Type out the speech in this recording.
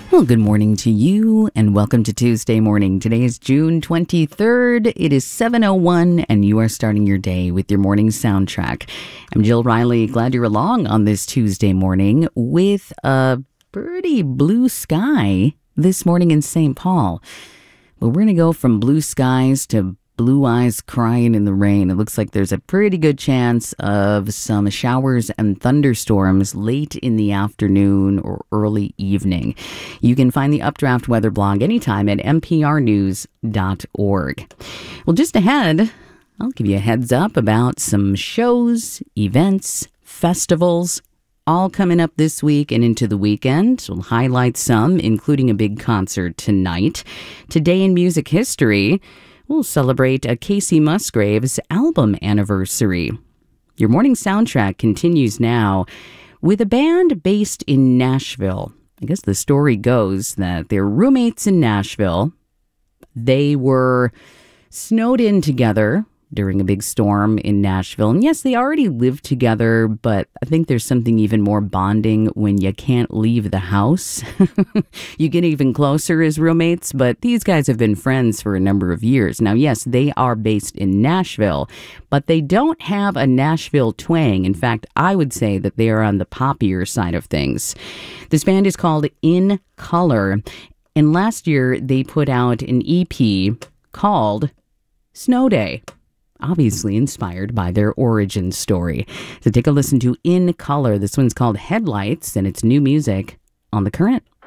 Well, good morning to you and welcome to Tuesday morning. Today is June 23rd. It is 7:01 and you are starting your day with your morning soundtrack. I'm Jill Riley. Glad you're along on this Tuesday morning with a pretty blue sky this morning in St. Paul. But we're going to go from blue skies to blue eyes crying in the rain. It looks like there's a pretty good chance of some showers and thunderstorms late in the afternoon or early evening. You can find the Updraft weather blog anytime at nprnews.org. Well, just ahead, I'll give you a heads up about some shows, events, festivals, all coming up this week and into the weekend. We'll highlight some, including a big concert tonight. Today in music history, we'll celebrate a Kacey Musgraves album anniversary. Your morning soundtrack continues now with a band based in Nashville. I guess the story goes that they're roommates in Nashville. They were snowed in together during a big storm in Nashville. And yes, they already lived together, but I think there's something even more bonding when you can't leave the house. You get even closer as roommates, but these guys have been friends for a number of years. Now, yes, they are based in Nashville, but they don't have a Nashville twang. In fact, I would say that they are on the poppier side of things. This band is called In Color, and last year they put out an EP called Snow Day, obviously inspired by their origin story. So take a listen to In Color. This one's called Headlights, and it's new music on The Current.